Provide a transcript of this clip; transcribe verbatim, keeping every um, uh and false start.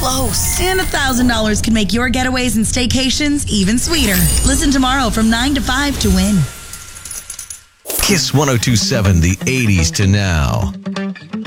close. And one thousand dollars can make your getaways and staycations even sweeter. Listen tomorrow from nine to five to win. Kiss one oh two point seven, the eighties to now.